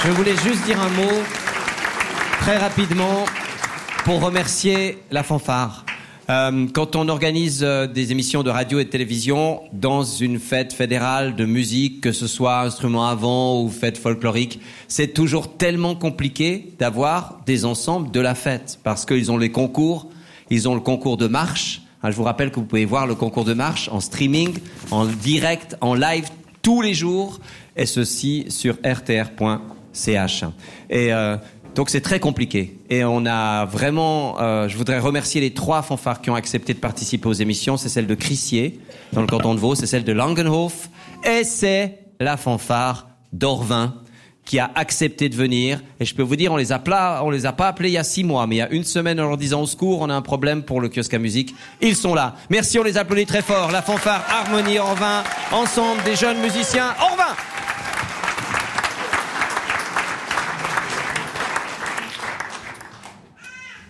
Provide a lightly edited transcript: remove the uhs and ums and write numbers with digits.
Je voulais juste dire un mot, très rapidement, pour remercier la fanfare. Quand on organise des émissions de radio et de télévision dans une fête fédérale de musique, que ce soit instrument à vent ou fête folklorique, c'est toujours tellement compliqué d'avoir des ensembles de la fête, parce qu'ils ont les concours, ils ont le concours de marche. Je vous rappelle que vous pouvez voir le concours de marche en streaming, en direct, en live, tous les jours, et ceci sur rtr.ch. Et donc c'est très compliqué. Et on a vraiment... je voudrais remercier les 3 fanfares qui ont accepté de participer aux émissions. C'est celle de Crissier, dans le canton de Vaud, c'est celle de Langenhof, et c'est la fanfare d'Orvin, qui a accepté de venir. Et je peux vous dire, on les a pas appelés il y a 6 mois, mais il y a une semaine en leur disant au secours, on a un problème pour le kiosque à musique. Ils sont là. Merci, on les applaudit très fort. La fanfare Harmonie Orvin, ensemble des jeunes musiciens Orvin.